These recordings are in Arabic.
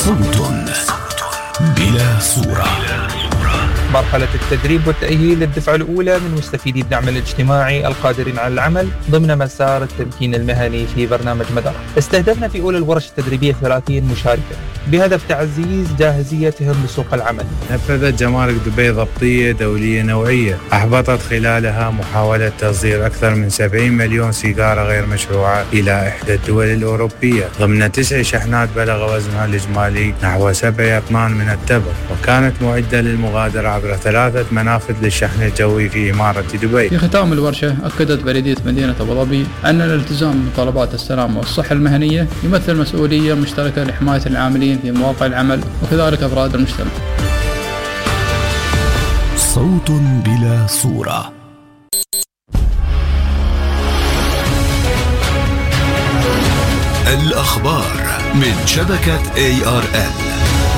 صوت بلا صورة. مرحلة التدريب والتأهيل للدفعة الأولى من مستفيدي الدعم الاجتماعي القادرين على العمل ضمن مسار التمكين المهني في برنامج مدار. استهدفنا في أولى الورش التدريبية 30 مشاركا بهدف تعزيز جاهزيتهم لسوق العمل. نفذت جمارك دبي ضبطية دولية نوعية أحبطت خلالها محاولة تصدير أكثر من 70 مليون سيجارة غير مشروعة إلى إحدى الدول الأوروبية ضمن 9 شحنات بلغ وزنها الإجمالي نحو 7 أطنان من التبغ، وكانت معدة للمغادرة عبر 3 منافذ للشحن الجوي في إمارة دبي. في ختام الورشة أكدت بلدية مدينة أبو ظبي أن الالتزام بمتطلبات السلامة والصحة المهنية يمثل مسؤولية مشتركة لحماية العاملين في مواقع العمل وكذلك أفراد المجتمع. صوت بلا صورة. الأخبار من شبكة ARN.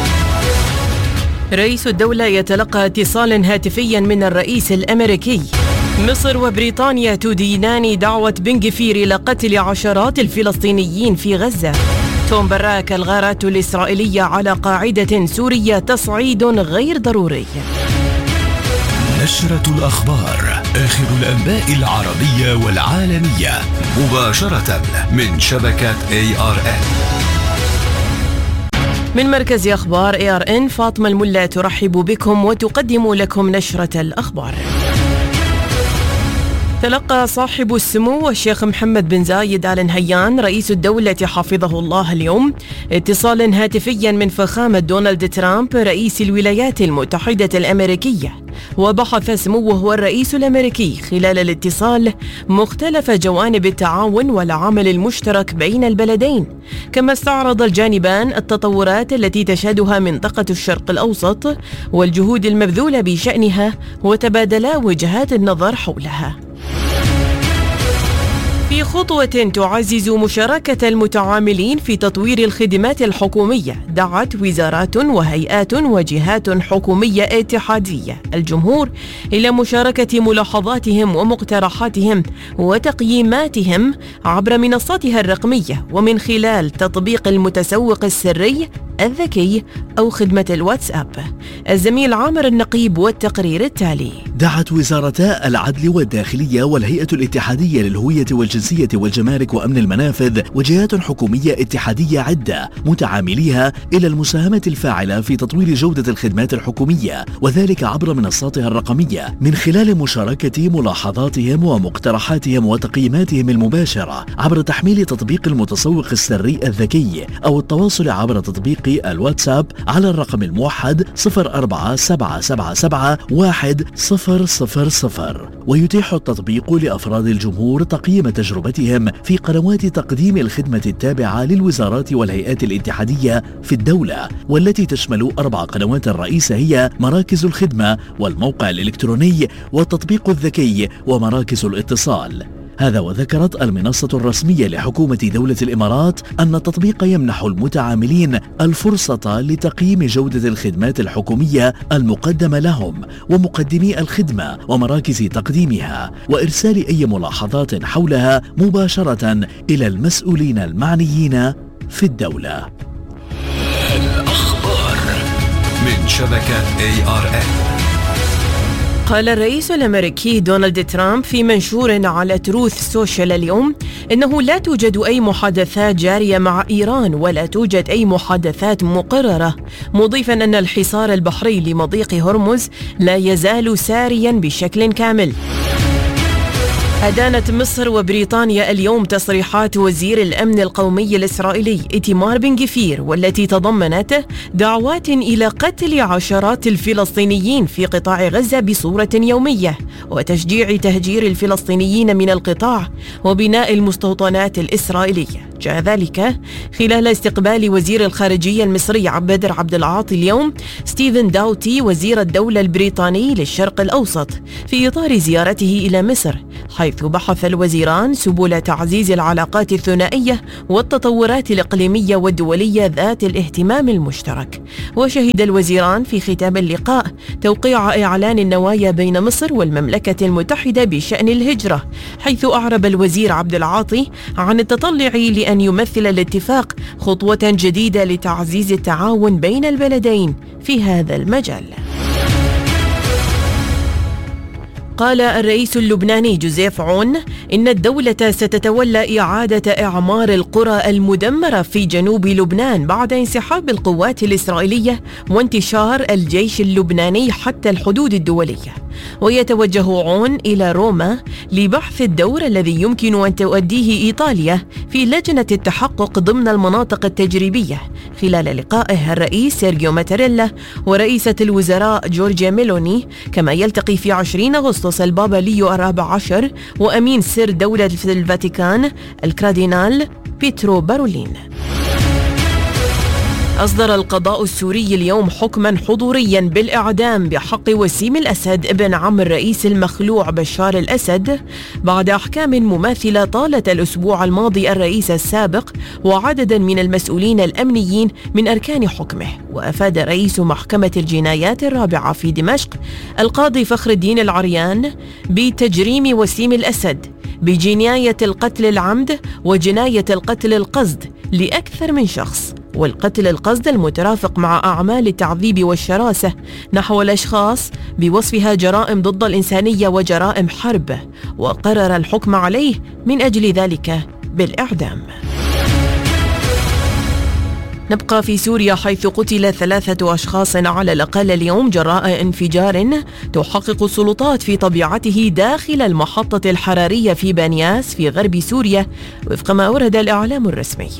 رئيس الدولة يتلقى اتصال هاتفيا من الرئيس الأمريكي. مصر وبريطانيا تدينان دعوة بن غفير إلى قتل عشرات الفلسطينيين في غزة. توم براك: الغارات الإسرائيلية على قاعدة سورية تصعيد غير ضروري. نشرة الأخبار، آخر الأنباء العربية والعالمية مباشرة من شبكة ARN. من مركز أخبار ARN فاطمة الملا ترحب بكم وتقدم لكم نشرة الأخبار. تلقى صاحب السمو الشيخ محمد بن زايد آل نهيان رئيس الدولة حفظه الله اليوم اتصالا هاتفيا من فخامة دونالد ترامب رئيس الولايات المتحدة الأمريكية، وبحث سموه الرئيس الأمريكي خلال الاتصال مختلف جوانب التعاون والعمل المشترك بين البلدين، كما استعرض الجانبان التطورات التي تشهدها منطقة الشرق الأوسط والجهود المبذولة بشأنها وتبادلا وجهات النظر حولها. في خطوة تعزز مشاركة المتعاملين في تطوير الخدمات الحكومية، دعت وزارات وهيئات وجهات حكومية اتحادية الجمهور إلى مشاركة ملاحظاتهم ومقترحاتهم وتقييماتهم عبر منصاتها الرقمية ومن خلال تطبيق المتسوق السري الذكي أو خدمة الواتساب. الزميل عامر النقيب والتقرير التالي. دعت وزارتا العدل والداخلية والهيئة الاتحادية للهوية والجنسية والجمارك وأمن المنافذ وجهات حكومية اتحادية عدة متعامليها إلى المساهمة الفاعلة في تطوير جودة الخدمات الحكومية، وذلك عبر منصاتها الرقمية من خلال مشاركة ملاحظاتهم ومقترحاتهم وتقييماتهم المباشرة عبر تحميل تطبيق المتسوق السري الذكي أو التواصل عبر تطبيق الواتساب على الرقم الموحد 0477710000. ويتيح التطبيق لأفراد الجمهور تقييم تجربتهم في قنوات تقديم الخدمة التابعة للوزارات والهيئات الاتحادية في الدولة، والتي تشمل 4 قنوات رئيسة هي مراكز الخدمة والموقع الإلكتروني والتطبيق الذكي ومراكز الاتصال. هذا وذكرت المنصة الرسمية لحكومة دولة الإمارات أن التطبيق يمنح المتعاملين الفرصة لتقييم جودة الخدمات الحكومية المقدمة لهم ومقدمي الخدمة ومراكز تقديمها، وإرسال أي ملاحظات حولها مباشرة إلى المسؤولين المعنيين في الدولة. الأخبار من شبكة ARN. قال الرئيس الأمريكي دونالد ترامب في منشور على تروث سوشيال اليوم إنه لا توجد أي محادثات جارية مع إيران ولا توجد أي محادثات مقررة، مضيفا أن الحصار البحري لمضيق هرمز لا يزال ساريا بشكل كامل. أدانت مصر وبريطانيا اليوم تصريحات وزير الأمن القومي الإسرائيلي إيتمار بن غفير، والتي تضمنت دعوات إلى قتل عشرات الفلسطينيين في قطاع غزة بصورة يومية وتشجيع تهجير الفلسطينيين من القطاع وبناء المستوطنات الإسرائيلية. جاء ذلك خلال استقبال وزير الخارجية المصري بدر عبد العاطي اليوم ستيفن داوتي وزير الدولة البريطاني للشرق الأوسط في إطار زيارته إلى مصر، حيث بحث الوزيران سبل تعزيز العلاقات الثنائية والتطورات الإقليمية والدولية ذات الاهتمام المشترك. وشهد الوزيران في ختام اللقاء توقيع إعلان النوايا بين مصر والمملكة المتحدة بشأن الهجرة، حيث أعرب الوزير عبد العاطي عن التطلع أن يمثل الاتفاق خطوة جديدة لتعزيز التعاون بين البلدين في هذا المجال. قال الرئيس اللبناني جوزيف عون إن الدولة ستتولى إعادة إعمار القرى المدمرة في جنوب لبنان بعد انسحاب القوات الإسرائيلية وانتشار الجيش اللبناني حتى الحدود الدولية. ويتوجه عون إلى روما لبحث الدور الذي يمكن أن تؤديه إيطاليا في لجنة التحقق ضمن المناطق التجريبية خلال لقائه الرئيس سيرجيو ماتاريلا ورئيسة الوزراء جورجيا ميلوني، كما يلتقي في 20 أغسطس البابا ليو ال14 وأمين سر دولة الفاتيكان الكاردينال بيترو بارولين. أصدر القضاء السوري اليوم حكما حضوريا بالإعدام بحق وسيم الأسد ابن عم الرئيس المخلوع بشار الأسد بعد أحكام مماثلة طالت الأسبوع الماضي الرئيس السابق وعددا من المسؤولين الأمنيين من أركان حكمه. وأفاد رئيس محكمة الجنايات الرابعة في دمشق القاضي فخر الدين العريان بتجريم وسيم الأسد بجناية القتل العمد وجناية القتل القصد لأكثر من شخص، والقتل القصد المترافق مع أعمال التعذيب والشراسة نحو الأشخاص بوصفها جرائم ضد الإنسانية وجرائم حرب، وقرر الحكم عليه من أجل ذلك بالإعدام. نبقى في سوريا حيث قتل 3 أشخاص على الأقل اليوم جراء انفجار تحقق السلطات في طبيعته داخل المحطة الحرارية في بانياس في غرب سوريا وفق ما أورد الإعلام الرسمي.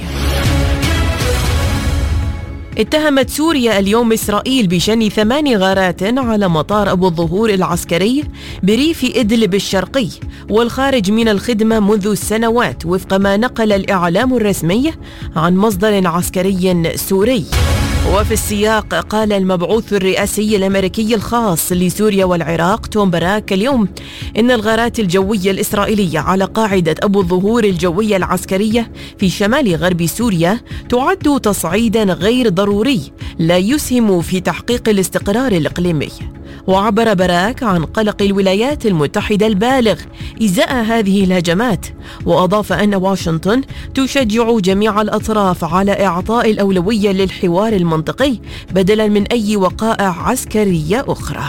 اتهمت سوريا اليوم إسرائيل بشن 8 غارات على مطار أبو الظهور العسكري بريف إدلب الشرقي والخارج من الخدمة منذ سنوات وفق ما نقل الإعلام الرسمي عن مصدر عسكري سوري. وفي السياق قال المبعوث الرئاسي الأمريكي الخاص لسوريا والعراق توم باراك اليوم إن الغارات الجوية الإسرائيلية على قاعدة أبو الظهور الجوية العسكرية في شمال غرب سوريا تعد تصعيدا غير ضروري لا يسهم في تحقيق الاستقرار الإقليمي. وعبر باراك عن قلق الولايات المتحدة البالغ إزاء هذه الهجمات، وأضاف أن واشنطن تشجع جميع الأطراف على إعطاء الأولوية للحوار المنطقي بدلا من أي وقائع عسكرية أخرى.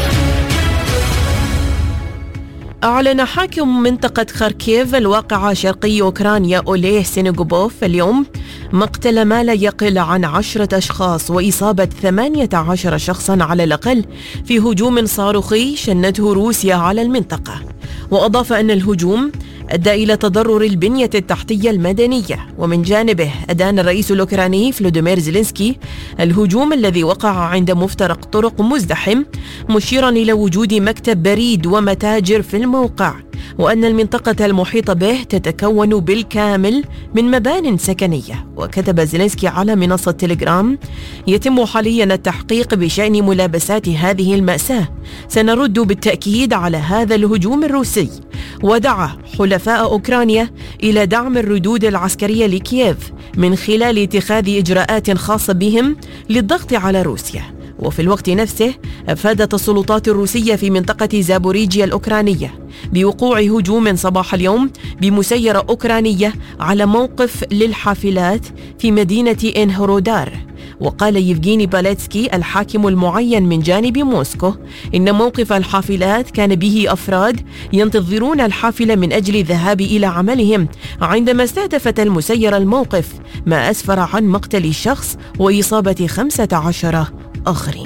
أعلن حاكم منطقة خاركيف الواقعة شرقي أوكرانيا أوليه سينيغوبوف اليوم مقتل ما لا يقل عن 10 أشخاص وإصابة 18 شخصا على الأقل في هجوم صاروخي شنته روسيا على المنطقة. وأضاف أن الهجوم أدى إلى تضرر البنية التحتية المدنية. ومن جانبه أدان الرئيس الأوكراني فلوديمير زيلينسكي الهجوم الذي وقع عند مفترق طرق مزدحم، مشيرا إلى وجود مكتب بريد ومتاجر في الموقع، وأن المنطقة المحيطة به تتكون بالكامل من مبان سكنية. وكتب زيلينسكي على منصة تيليجرام: يتم حاليا التحقيق بشأن ملابسات هذه المأساة، سنرد بالتأكيد على هذا الهجوم الروسي. ودعا حلفاء أوكرانيا إلى دعم الردود العسكرية لكييف من خلال اتخاذ إجراءات خاصة بهم للضغط على روسيا. وفي الوقت نفسه أفادت السلطات الروسية في منطقة زابوريجيا الأوكرانية بوقوع هجوم صباح اليوم بمسيرة أوكرانية على موقف للحافلات في مدينة إنهرودار. وقال يفغيني باليتسكي الحاكم المعين من جانب موسكو إن موقف الحافلات كان به أفراد ينتظرون الحافلة من أجل الذهاب إلى عملهم عندما استهدفت المسيرة الموقف، ما أسفر عن مقتل شخص وإصابة 15 آخرين.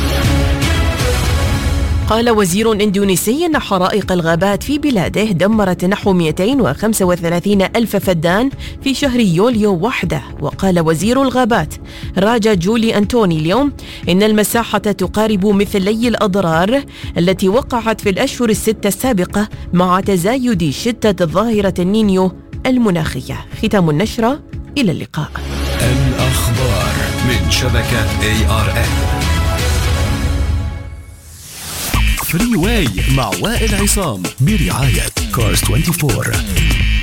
قال وزير إندونيسي أن حرائق الغابات في بلاده دمرت نحو 235 ألف فدان في شهر يوليو وحده. وقال وزير الغابات راجا جولي أنتوني اليوم إن المساحة تقارب مثلي الأضرار التي وقعت في الأشهر الستة السابقة مع تزايد شدة ظاهرة النينيو المناخية. ختام النشرة، إلى اللقاء. الأخبار من شبكة ARN. فري واي مع وائل عصام برعاية كارز 24.